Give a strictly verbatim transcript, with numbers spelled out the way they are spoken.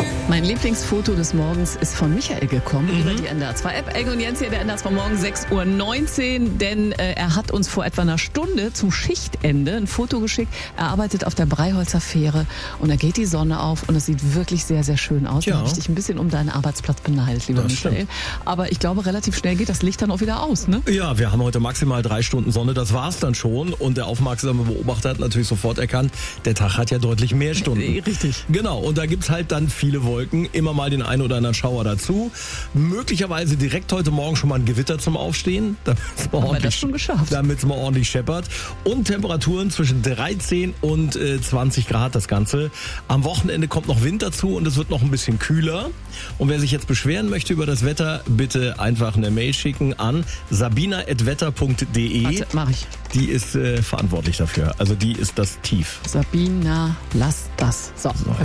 Mein Lieblingsfoto des Morgens ist von Michael gekommen mhm. über die N D R zwei App. Elke und Jens hier, der N D R zwei Morgen, sechs Uhr neunzehn. Denn äh, er hat uns vor etwa einer Stunde zum Schichtende ein Foto geschickt. Er arbeitet auf der Breiholzer Fähre und da geht die Sonne auf und es sieht wirklich sehr, sehr schön aus. Ja. Da habe ich dich ein bisschen um deinen Arbeitsplatz beneidet, lieber das Michael. Stimmt. Aber ich glaube, relativ schnell geht das Licht dann auch wieder aus, ne? Ja, wir haben heute maximal drei Stunden Sonne. Das war's dann schon. Und der aufmerksame Beobachter hat natürlich sofort erkannt, der Tag hat ja deutlich mehr Stunden. Richtig. Genau. Und da gibt's halt dann viele Wolken. Immer mal den einen oder anderen Schauer dazu. Möglicherweise direkt heute Morgen schon mal ein Gewitter zum Aufstehen. Damit es mal, ordentlich, mal ordentlich scheppert. Und Temperaturen zwischen dreizehn und äh, zwanzig Grad das Ganze. Am Wochenende kommt noch Wind dazu und es wird noch ein bisschen kühler. Und wer sich jetzt beschweren möchte über das Wetter, bitte einfach eine Mail schicken an sabina at wetter punkt de. Warte, mach ich. Die ist äh, verantwortlich dafür. Also die ist das Tief. Sabina, lass das. So. so